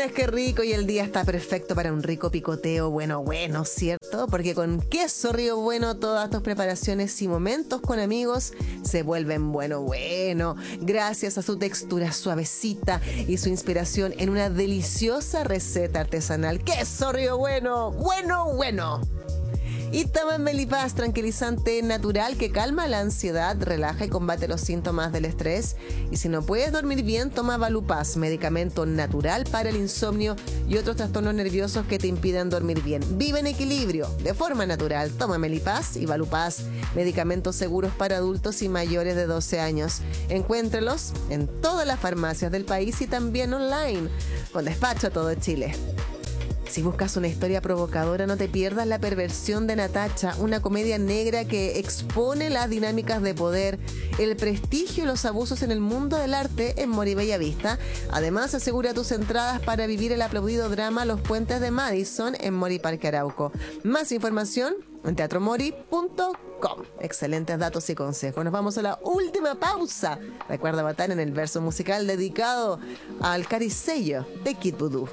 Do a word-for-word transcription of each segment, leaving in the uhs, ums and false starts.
viernes, qué rico, y el día está perfecto para un rico picoteo bueno, bueno, ¿cierto? Porque con queso Río Bueno todas tus preparaciones y momentos con amigos se vuelven bueno, bueno, gracias a su textura suavecita y su inspiración en una deliciosa receta artesanal. ¡Queso Río Bueno! ¡Bueno, bueno! Y toma Melipaz, tranquilizante natural que calma la ansiedad, relaja y combate los síntomas del estrés. Y si no puedes dormir bien, toma Valupaz, medicamento natural para el insomnio y otros trastornos nerviosos que te impiden dormir bien. Vive en equilibrio, de forma natural. Toma Melipaz y Valupaz, medicamentos seguros para adultos y mayores de doce años. Encuéntrelos en todas las farmacias del país y también online, con despacho a todo Chile. Si buscas una historia provocadora, no te pierdas La perversión de Natacha, una comedia negra que expone las dinámicas de poder, el prestigio y los abusos en el mundo del arte en Mori Bellavista. Además, asegura tus entradas para vivir el aplaudido drama Los Puentes de Madison en Mori Parque Arauco. Más información en teatro mori punto com. Excelentes datos y consejos. Nos vamos a la última pausa. Recuerda votar en el verso musical dedicado al caricello de Kid Voodoo.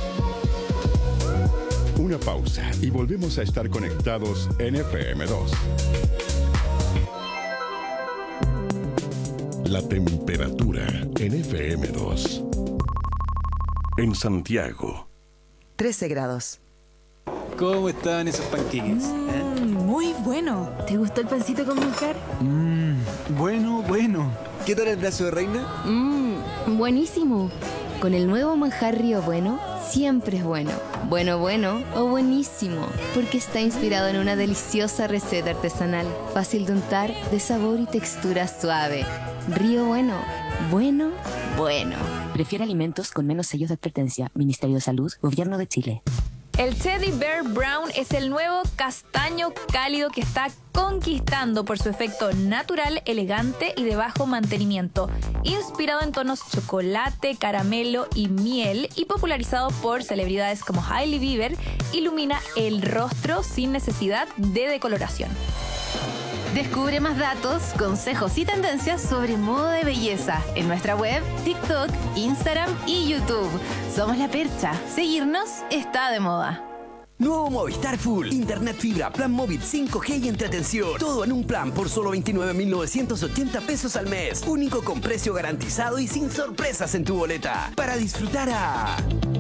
Una pausa y volvemos a estar conectados en F M dos. La temperatura en F M dos. En Santiago, trece grados. ¿Cómo están esos panqueques? Mm, ¿Eh? Muy bueno. ¿Te gustó el pancito con manjar? Mmm, bueno, bueno. ¿Qué tal el brazo de reina? Mmm, buenísimo. Con el nuevo manjar Río Bueno, siempre es bueno. Bueno, bueno o buenísimo, porque está inspirado en una deliciosa receta artesanal, fácil de untar, de sabor y textura suave. Río Bueno, bueno, bueno. Prefiere alimentos con menos sellos de advertencia. Ministerio de Salud, Gobierno de Chile. El Teddy Bear Brown es el nuevo castaño cálido que está conquistando por su efecto natural, elegante y de bajo mantenimiento. Inspirado en tonos chocolate, caramelo y miel y popularizado por celebridades como Hailey Bieber, ilumina el rostro sin necesidad de decoloración. Descubre más datos, consejos y tendencias sobre moda de belleza en nuestra web, TikTok, Instagram y YouTube. Somos La Percha. Seguirnos está de moda. Nuevo Movistar Full. Internet fibra, plan móvil cinco G y entretención. Todo en un plan por solo veintinueve mil novecientos ochenta pesos al mes. Único con precio garantizado y sin sorpresas en tu boleta. Para disfrutar a...